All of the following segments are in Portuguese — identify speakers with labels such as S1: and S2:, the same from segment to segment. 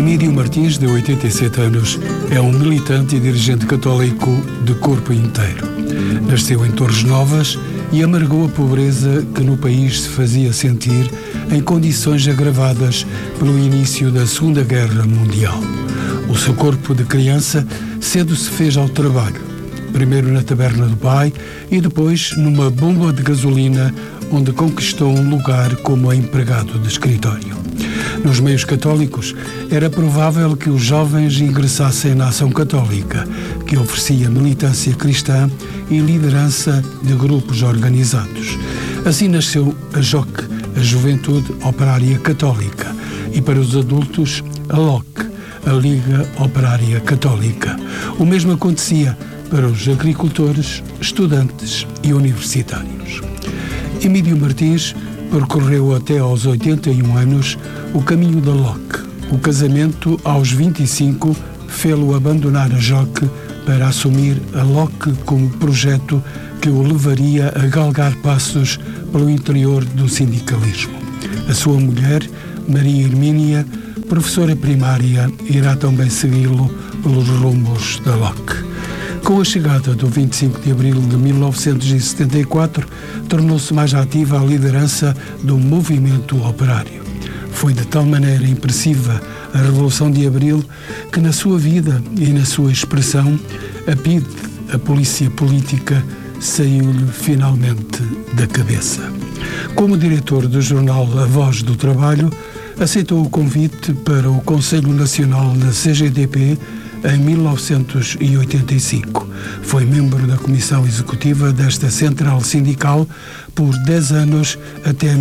S1: Emídio Martins, de 87 anos, é um militante e dirigente católico de corpo inteiro. Nasceu em Torres Novas e amargou a pobreza que no país se fazia sentir em condições agravadas pelo início da Segunda Guerra Mundial. O seu corpo de criança cedo se fez ao trabalho, primeiro na taberna do pai e depois numa bomba de gasolina, onde conquistou um lugar como empregado de escritório. Nos meios católicos, era provável que os jovens ingressassem na Ação Católica, que oferecia militância cristã e liderança de grupos organizados. Assim nasceu a JOC, a Juventude Operária Católica, e para os adultos, a LOC, a Liga Operária Católica. O mesmo acontecia para os agricultores, estudantes e universitários. Emídio Martins percorreu até aos 81 anos o caminho da LOC. O casamento, aos 25, fê-lo abandonar a JOC para assumir a LOC como projeto que o levaria a galgar passos pelo interior do sindicalismo. A sua mulher, Maria Hermínia, professora primária, irá também segui-lo pelos rumos da LOC. Com a chegada do 25 de abril de 1974, tornou-se mais ativa a liderança do movimento operário. Foi de tal maneira impressiva a Revolução de Abril que na sua vida e na sua expressão, a PIDE, a polícia política, saiu-lhe finalmente da cabeça. Como diretor do jornal A Voz do Trabalho, aceitou o convite para o Conselho Nacional da CGTP em 1985. Foi membro da Comissão Executiva desta central sindical por 10 anos até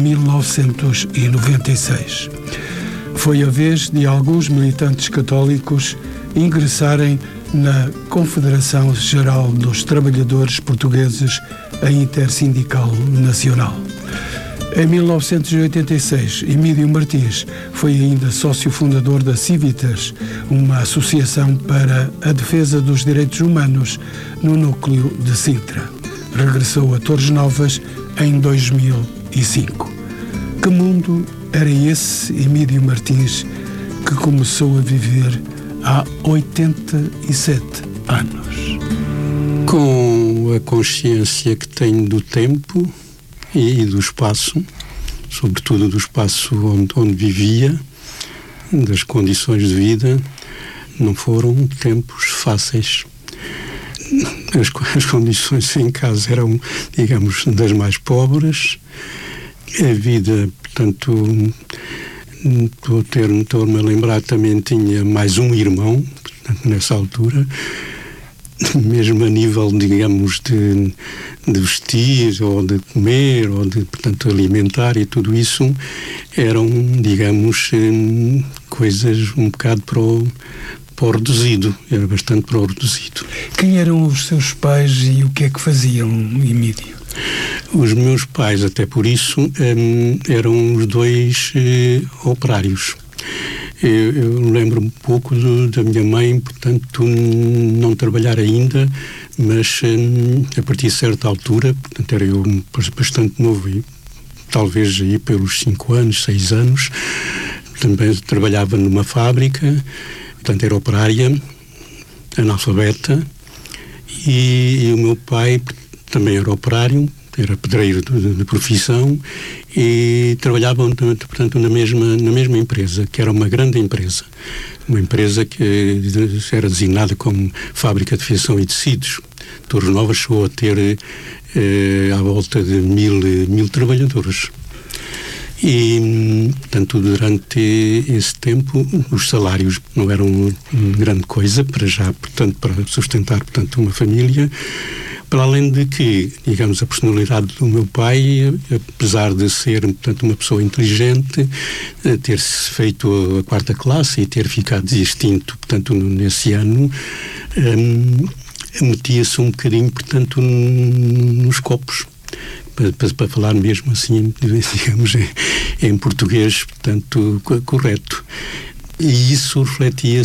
S1: 1996. Foi a vez de alguns militantes católicos ingressarem na Confederação Geral dos Trabalhadores Portugueses, a Intersindical Nacional. Em 1986, Emídio Martins foi ainda sócio fundador da Civitas, uma associação para a defesa dos direitos humanos no núcleo de Sintra. Regressou a Torres Novas em 2005. Que mundo era esse Emídio Martins que começou a viver há 87 anos?
S2: Com a consciência que tenho do tempo e do espaço, sobretudo do espaço onde vivia, das condições de vida, não foram tempos fáceis. As condições em casa eram, digamos, das mais pobres. A vida, portanto, estou-me a lembrar, também tinha mais um irmão, portanto, nessa altura. Mesmo a nível, digamos, de vestir, ou de comer, ou de, portanto, alimentar, e tudo isso eram, digamos, coisas um bocado para o reduzido, era bastante para o reduzido.
S1: Quem eram os seus pais e o que é que faziam, Emídio?
S2: Os meus pais, até por isso, eram os dois operários. Eu lembro um pouco da minha mãe, portanto, não trabalhar ainda, mas a partir de certa altura, portanto, era eu bastante novo, talvez aí pelos 5 anos, 6 anos, também trabalhava numa fábrica, portanto, era operária, analfabeta, e o meu pai também era operário, era pedreiro de profissão, e trabalhavam, portanto, na mesma empresa, que era uma grande empresa. Uma empresa que era designada como Fábrica de Fiação e Tecidos. Torres Novas chegou a ter à volta de 1000 trabalhadores. E, portanto, durante esse tempo, os salários não eram grande coisa para já, portanto, para sustentar, portanto, uma família. Para além de que, digamos, a personalidade do meu pai, apesar de ser, portanto, uma pessoa inteligente, ter-se feito a 4ª classe e ter ficado extinto, portanto, nesse ano, metia-se um bocadinho, portanto, nos copos. Para falar mesmo assim, digamos, em português, portanto, correto. E isso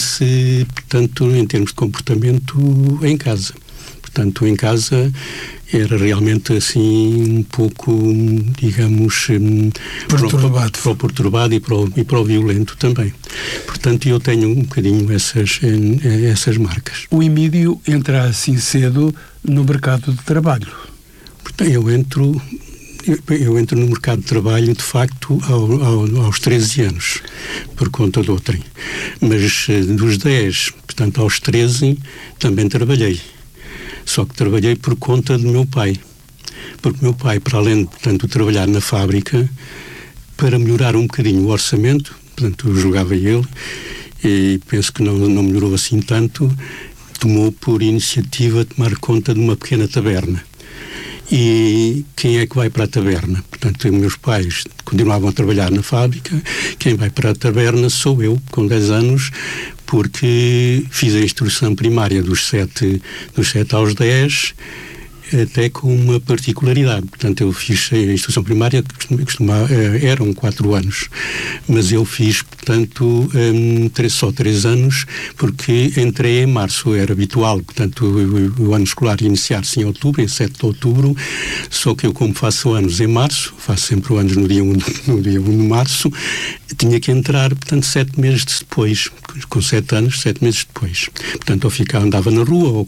S2: refletia-se, portanto, em termos de comportamento em casa. Portanto, em casa era realmente assim um pouco, digamos, perturbado e para o violento também. Portanto, eu tenho um bocadinho essas marcas.
S1: O Emídio entra assim cedo no mercado de trabalho.
S2: Portanto, eu entro no mercado de trabalho, de facto, aos 13 anos, por conta de outrem. Mas dos 10, portanto, aos 13, também trabalhei. Só que trabalhei por conta do meu pai. Porque meu pai, para além, portanto, de trabalhar na fábrica, para melhorar um bocadinho o orçamento, portanto, eu jogava ele, e penso que não melhorou assim tanto, tomou por iniciativa tomar conta de uma pequena taberna. E quem é que vai para a taberna? Portanto, meus pais continuavam a trabalhar na fábrica, quem vai para a taberna sou eu, com 10 anos, porque fiz a instrução primária dos 7 aos 10, até com uma particularidade. Portanto, eu fiz a instrução primária, que eram 4 anos, mas eu fiz, portanto, só 3 anos, porque entrei em março, era habitual, portanto, o ano escolar iniciar-se em outubro, em 7 de outubro, só que eu, como faço anos em março, faço sempre anos no dia 1 de março, tinha que entrar, portanto, 7 meses depois, com 7 anos, 7 meses depois. Portanto, andava na rua,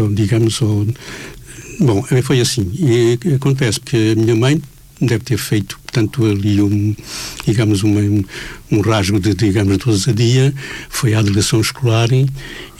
S2: Bom, foi assim. E acontece que a minha mãe deve ter feito, portanto, ali um rasgo de, 12 a dia, foi à delegação escolar e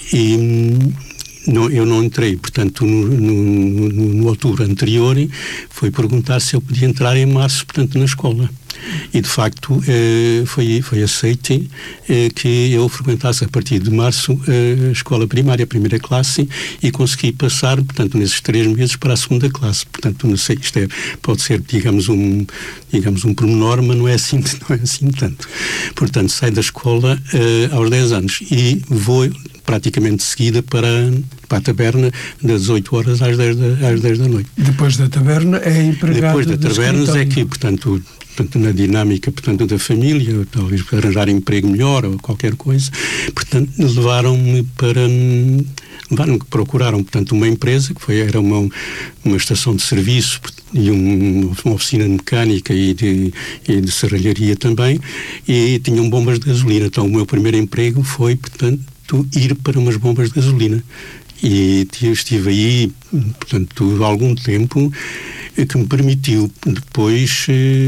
S2: eu não entrei, portanto, no outubro anterior, foi perguntar se eu podia entrar em março, portanto, na escola. E, de facto, foi aceite que eu frequentasse a partir de março a escola primária, a primeira classe, e consegui passar, portanto, nesses 3 meses para a segunda classe. Portanto, não sei, pode ser, digamos um pormenor, mas não é assim tanto. Portanto, saio da escola aos 10 anos e vou praticamente de seguida para a taberna das 8 horas às 10 da noite.
S1: Depois da taberna é empregado.
S2: Depois da taberna é que, portanto, na dinâmica, portanto, da família, talvez para arranjar emprego melhor ou qualquer coisa, portanto, procuraram, portanto, uma empresa que era uma estação de serviço e uma oficina de mecânica e de serralharia também, e tinham bombas de gasolina. Então, o meu primeiro emprego foi, portanto, ir para umas bombas de gasolina. E estive aí, portanto, há algum tempo, que me permitiu depois,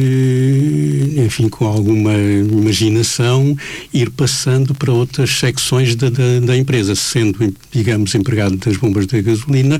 S2: enfim, com alguma imaginação, ir passando para outras secções da empresa, sendo, digamos, empregado das bombas de gasolina.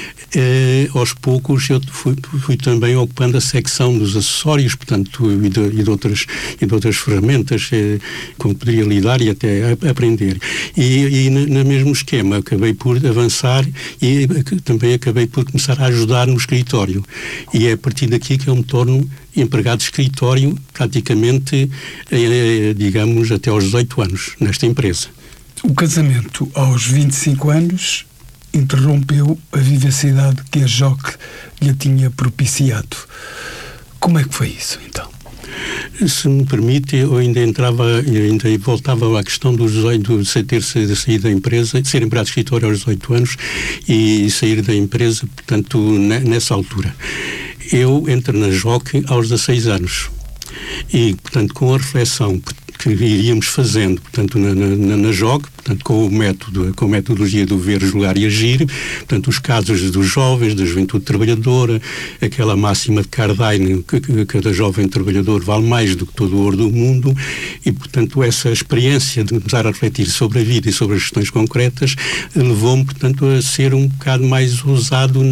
S2: Aos poucos eu fui também ocupando a secção dos acessórios, portanto, e de outras ferramentas com que poderia lidar e até aprender. E no mesmo esquema acabei por avançar e também acabei por começar a ajudar no escritório. E é a partir daqui que eu me torno empregado de escritório praticamente, digamos, até aos 18 anos, nesta empresa.
S1: O casamento aos 25 anos interrompeu a vivacidade que a JOC lhe tinha propiciado. Como é que foi isso, então?
S2: Se me permite, eu ainda voltava à questão dos 18, de sair da empresa, de ser empregado de escritório aos 18 anos e sair da empresa, portanto, nessa altura. Eu entro na JOC aos 16 anos e, portanto, com a reflexão que iríamos fazendo, portanto, na JOC, portanto, com a metodologia do ver, julgar e agir, portanto, os casos dos jovens, da juventude trabalhadora, aquela máxima de Cardaine, que cada jovem trabalhador vale mais do que todo o ouro do mundo, e, portanto, essa experiência de começar a refletir sobre a vida e sobre as questões concretas levou-me, portanto, a ser um bocado mais ousado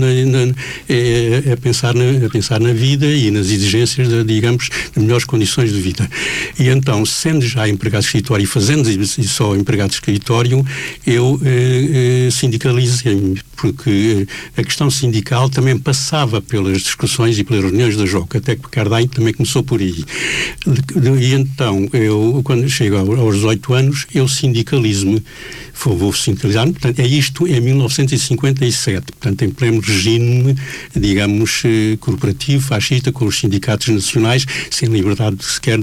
S2: a pensar na vida e nas exigências, digamos, de melhores condições de vida. E então, sendo já empregado de escritório e fazendo só empregado de escritório, eu sindicalizei-me, porque a questão sindical também passava pelas discussões e pelas reuniões da JOC, até que Cardaine também começou por aí. E então, quando chego aos 18 anos, eu sindicalizo-me, vou sindicalizar-me, portanto, isto em 1957, portanto, em pleno regime, digamos, corporativo, fascista, com os sindicatos nacionais, sem liberdade sequer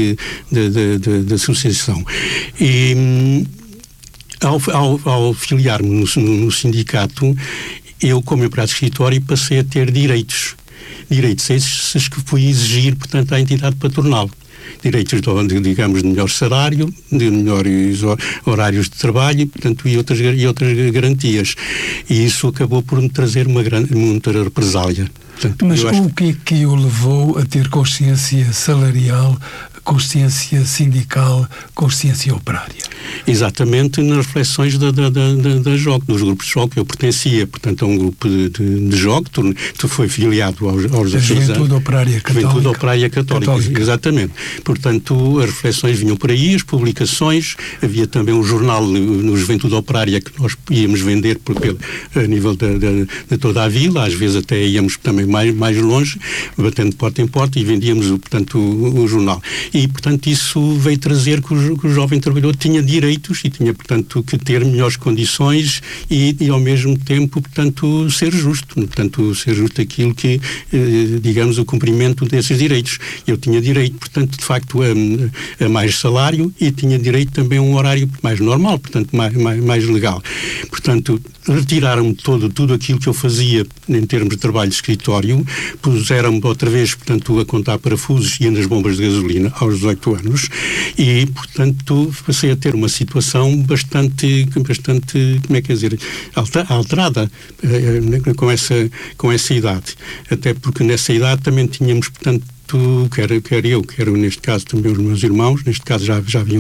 S2: de associação. E ao filiar-me no sindicato, eu, como empregado de escritório, passei a ter direitos esses que fui exigir, portanto, à entidade patronal. Direitos, digamos, de melhor salário, de melhores horários de trabalho, portanto, e outras garantias. E isso acabou por me trazer muita represália. Portanto,
S1: mas o que é que o levou a ter consciência salarial, consciência sindical, consciência operária?
S2: Exatamente nas reflexões da JOC, dos grupos de JOC. Eu pertencia, portanto, a um grupo de JOC, tu foi filiado aos
S1: a Juventude Operária Católica.
S2: Juventude Operária Católica, exatamente. Portanto, as reflexões vinham por aí, as publicações, havia também um jornal no Juventude Operária que nós íamos vender a nível de toda a vila, às vezes até íamos também mais longe, batendo porta em porta, e vendíamos, portanto, o jornal. E, portanto, isso veio trazer que o jovem trabalhador tinha direitos e tinha, portanto, que ter melhores condições e ao mesmo tempo, portanto, ser justo. Portanto, ser justo aquilo que, digamos, o cumprimento desses direitos. Eu tinha direito, portanto, de facto, a mais salário e tinha direito também a um horário mais normal, portanto, mais legal. Portanto, retiraram-me tudo aquilo que eu fazia em termos de trabalho de escritório, puseram-me outra vez, portanto, a contar parafusos e nas bombas de gasolina aos 18 anos e, portanto, passei a ter uma situação bastante, como é que é dizer, alterada com essa idade. Até porque nessa idade também tínhamos, portanto, quer eu, neste caso também os meus irmãos, neste caso já haviam